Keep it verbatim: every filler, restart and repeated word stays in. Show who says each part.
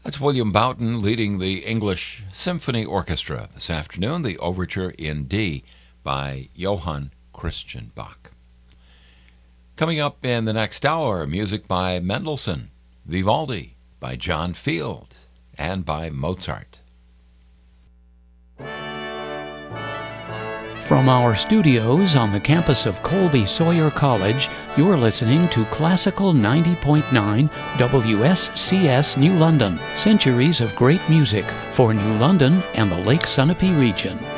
Speaker 1: That's William Boughton leading the English Symphony Orchestra this afternoon, the Overture in D by Johann Christian Bach. Coming up in the next hour, music by Mendelssohn, Vivaldi, by John Field, and by Mozart.
Speaker 2: From our studios on the campus of Colby Sawyer College, you're listening to Classical ninety point nine W S C S New London, centuries of great music for New London and the Lake Sunapee region.